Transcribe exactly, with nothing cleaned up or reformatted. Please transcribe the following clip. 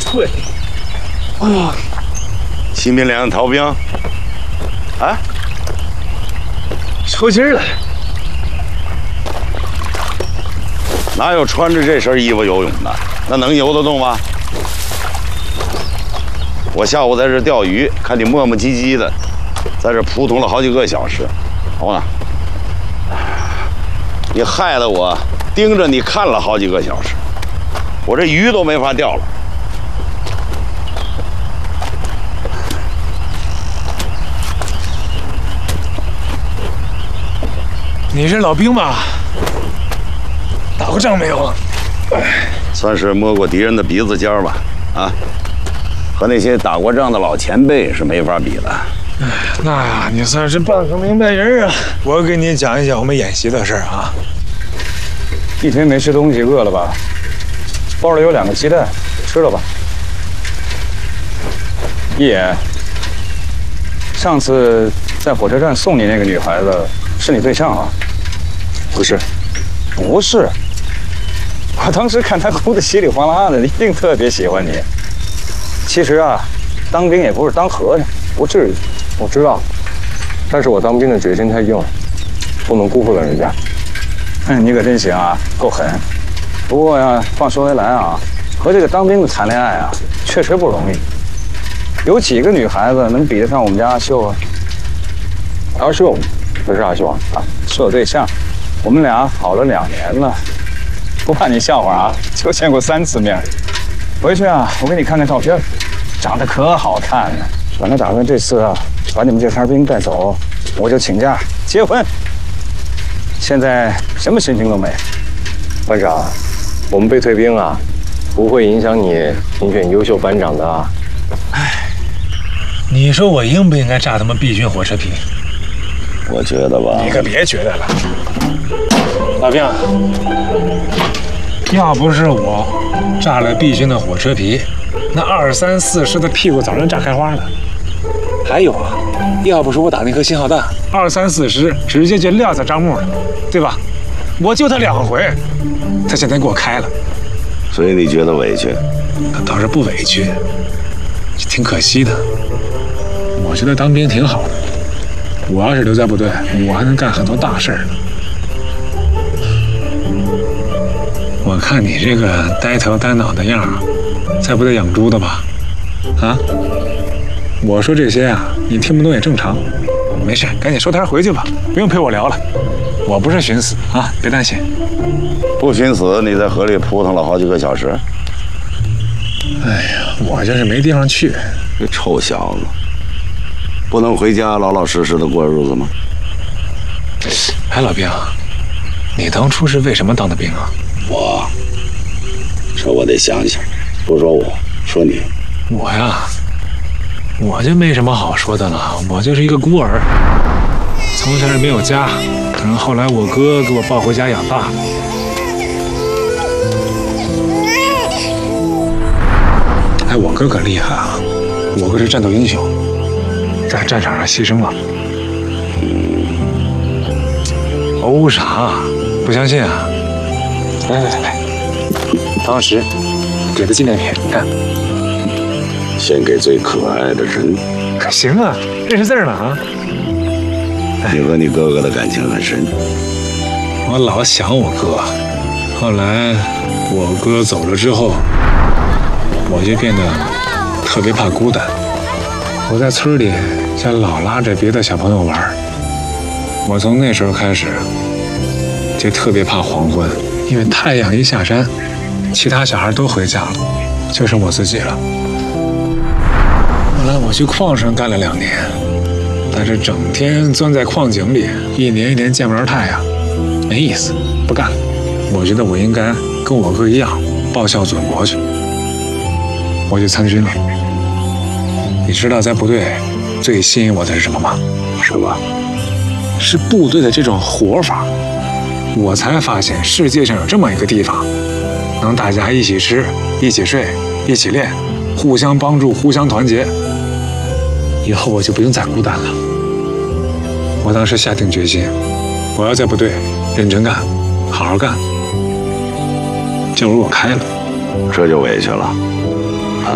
脆。哎呀， 新兵连逃兵，啊， 抽筋了。 哪有穿着这身衣服游泳的？那能游得动吗？我下午在这钓鱼，看你磨磨唧唧的，在这扑通了好几个小时，好呢。你害得我盯着你看了好几个小时，我这鱼都没法钓了。 你是老兵吧？打过仗没有啊？ 算是摸过敌人的鼻子尖儿吧，啊，和那些打过仗的老前辈是没法比的。 哎，那呀，你算是半个明白人啊！我给你讲一讲我们演习的事儿啊。 一天没吃东西，饿了吧？包里有两个鸡蛋，吃了吧。一眼，上次在火车站送你那个女孩子是你对象啊？ 不是， 不是。我当时看她哭得稀里哗啦的，一定特别喜欢你。其实啊，当兵也不是当和尚，不至于。我知道，但是我当兵的决心太硬了，不能辜负了人家。哼，你可真行啊，够狠。不过呀，话说回来啊，和这个当兵的谈恋爱啊，确实不容易。有几个女孩子能比得上我们家阿秀啊？阿秀，不是阿秀啊，是我对象。我们俩好了两年了，不怕你笑话啊，就见过三次面。回去啊，我给你看看照片，长得可好看了。本来打算这次啊，把你们这茬兵带走，我就请假结婚。现在什么心情都没。班长，我们被退兵啊，不会影响你评选优秀班长的啊。 哎，你说我应不应该炸他们 B 军火车皮？ 我觉得吧， 你可别觉得了，老兵，要不是我炸了 B 军的火车皮，那二三四师的屁股早就炸开花了。还有啊，要不是我打那颗信号弹，二三四师直接就撂在张木了，对吧？我救他两回，他现在给我开了。 所以你觉得委屈？ 倒是不委屈，挺可惜的。我觉得当兵挺好的，我要是留在部队，我还能干很多大事儿呢。我看你这个呆头呆脑的样儿，在部队养猪的吧？啊？我说这些啊，你听不懂也正常。没事，赶紧收摊回去吧，不用陪我聊了。我不是寻死啊，别担心。 不寻死，你在河里扑腾了好几个小时。 哎呀，我就是没地方去。 这臭小子，不能回家老老实实的过日子吗？ 哎，老兵，你当初是为什么当的兵啊？ 我，说我得想想，不说我，说你。 我呀。我就没什么好说的了，我就是一个孤儿，从小也没有家，等后来我哥给我抱回家养大。哎，我哥可厉害啊，我哥是战斗英雄，在战场上牺牲了。哦啥？不相信啊？来来来来，唐老师给的纪念品，你看。 献给最可爱的人。 行啊，认识字了啊！ 你和你哥哥的感情很深。 我老想我哥，后来我哥走了之后，我就变得特别怕孤单。我在村里就老拉着别的小朋友玩。我从那时候开始就特别怕黄昏，因为太阳一下山，其他小孩都回家了，就剩我自己了。后来我去矿上干了两年，但是整天钻在矿井里，一年一年见不着太阳，没意思，不干了。我觉得我应该跟我哥一样报效祖国去，我就参军了。你知道在部队最吸引我的是什么吗？ 什么？ 是部队的这种活法。我才发现世界上有这么一个地方，能大家一起吃、一起睡、一起练，互相帮助、互相团结。以后我就不用再孤单了。我当时下定决心，我要在部队认真干，好好干。这会儿我开了， 这就委屈了。